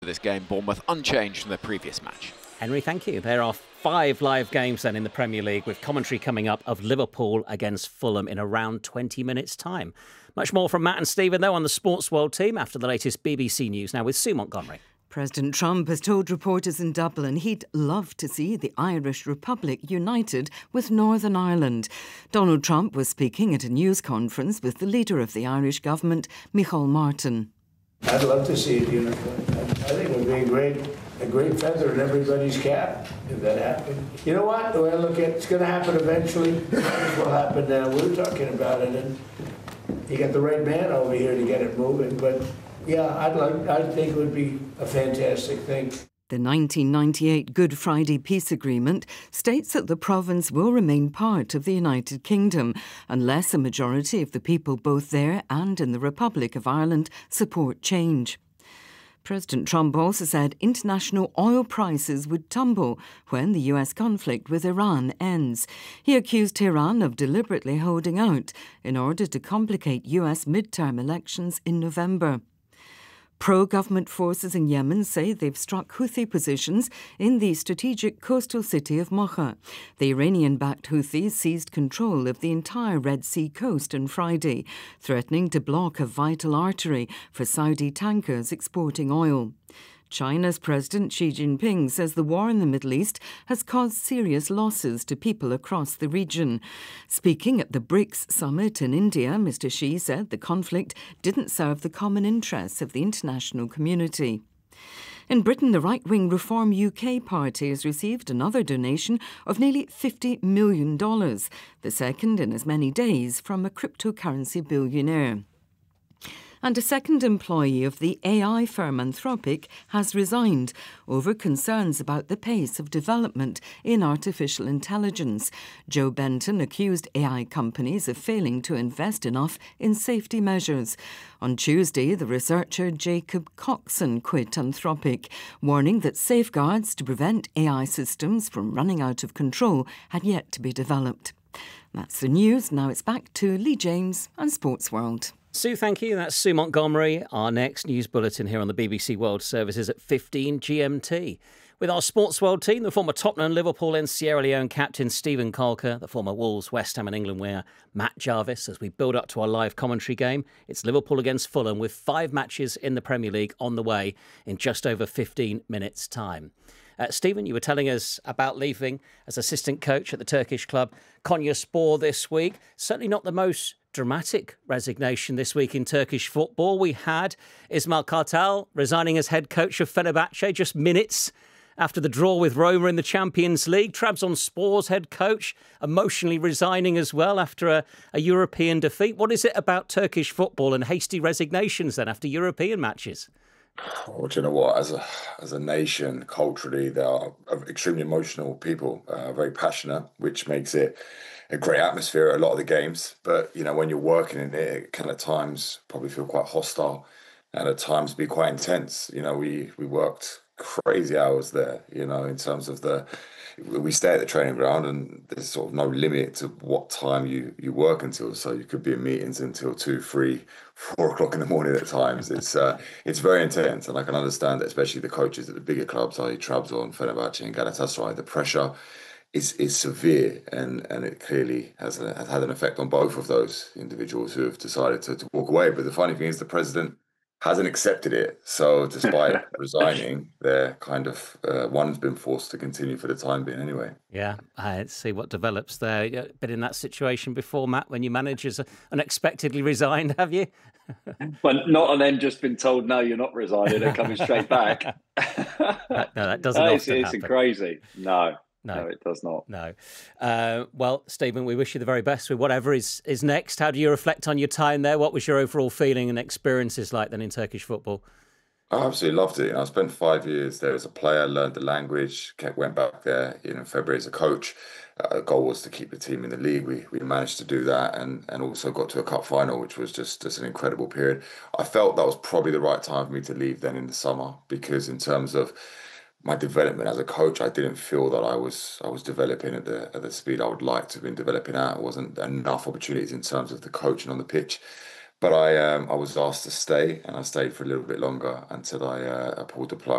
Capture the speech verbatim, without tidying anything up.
This game, Bournemouth unchanged from their previous match. Henry, thank you. There are five live games then in the Premier League, with commentary coming up of Liverpool against Fulham in around twenty minutes' time. Much more from Matt and Stephen, though, on the Sports World team after the latest B B C News, now with Sue Montgomery. President Trump has told reporters in Dublin he'd love to see the Irish Republic united with Northern Ireland. Donald Trump was speaking at a news conference with the leader of the Irish government, Micheál Martin. I'd love to see it unified. I think it would be a great, a great feather in everybody's cap if that happened. You know what? The way I look at it, it's going to happen eventually. It will happen now. We were talking about it, and you got the right man over here to get it moving. But yeah, I'd like. I think it would be a fantastic thing. The nineteen ninety-eight Good Friday Peace Agreement states that the province will remain part of the United Kingdom unless a majority of the people both there and in the Republic of Ireland support change. President Trump also said international oil prices would tumble when the U S conflict with Iran ends. He accused Tehran of deliberately holding out in order to complicate U S midterm elections in November. Pro-government forces in Yemen say they've struck Houthi positions in the strategic coastal city of Mocha. The Iranian-backed Houthis seized control of the entire Red Sea coast on Friday, threatening to block a vital artery for Saudi tankers exporting oil. China's President Xi Jinping says the war in the Middle East has caused serious losses to people across the region. Speaking at the BRICS summit in India, Mister Xi said the conflict didn't serve the common interests of the international community. In Britain, the right-wing Reform U K party has received another donation of nearly fifty million dollars, the second in as many days, from a cryptocurrency billionaire. And a second employee of the A I firm Anthropic has resigned over concerns about the pace of development in artificial intelligence. Joe Benton accused A I companies of failing to invest enough in safety measures. On Tuesday, the researcher Jacob Coxon quit Anthropic, warning that safeguards to prevent A I systems from running out of control had yet to be developed. That's the news. Now it's back to Lee James and Sports World. Sue, thank you. That's Sue Montgomery. Our next news bulletin here on the B B C World Service is at fifteen G M T. With our Sports World team, the former Tottenham, Liverpool and Sierra Leone captain Steven Caulker, the former Wolves, West Ham and England winger Matt Jarvis, as we build up to our live commentary game. It's Liverpool against Fulham with five matches in the Premier League on the way in just over fifteen minutes' time. Uh, Stephen, you were telling us about leaving as assistant coach at the Turkish club Konyaspor this week. Certainly not the most dramatic resignation this week in Turkish football. We had Ismail Kartal resigning as head coach of Fenerbahce just minutes after the draw with Roma in the Champions League. Trabzonspor's head coach emotionally resigning as well after a, a European defeat. What is it about Turkish football and hasty resignations then after European matches? Well, do you know what? As a as a nation, culturally, they are extremely emotional people, uh, very passionate, which makes it a great atmosphere at a lot of the games. But, you know, when you're working in it, it can at times probably feel quite hostile and at times be quite intense. You know, we, we worked crazy hours there, you know, in terms of the, we stay at the training ground and there's sort of no limit to what time you, you work until. So you could be in meetings until two, three, four o'clock in the morning at times. It's uh, it's very intense. And I can understand that, especially the coaches at the bigger clubs, like Trabzon, Fenerbahce and Galatasaray, the pressure is is severe, and and it clearly has, a, has had an effect on both of those individuals who have decided to, to walk away. But the funny thing is, the president hasn't accepted it. So despite resigning, they're kind of uh, one's been forced to continue for the time being anyway. Yeah, uh, let's see what develops there. You've been in that situation before, Matt, when your managers unexpectedly resigned, have you? Well, not and then just been told, no, you're not resigning, and coming straight back. No, that doesn't no, often it's, it's happen. crazy. No. No. no, it does not. No. Uh, well, Stephen, we wish you the very best with whatever is, is next. How do you reflect on your time there? What was your overall feeling and experiences like then in Turkish football? I absolutely loved it. I spent five years there as a player, learned the language, kept, went back there you know, in February as a coach. Uh, the goal was to keep the team in the league. We we managed to do that and, and also got to a cup final, which was just, just an incredible period. I felt that was probably the right time for me to leave then in the summer, because in terms of my development as a coach, I didn't feel that I was I was developing at the at the speed I would like to have been developing at. It wasn't enough opportunities in terms of the coaching on the pitch. but I um, I was asked to stay, and I stayed for a little bit longer until I, uh, I pulled the plug.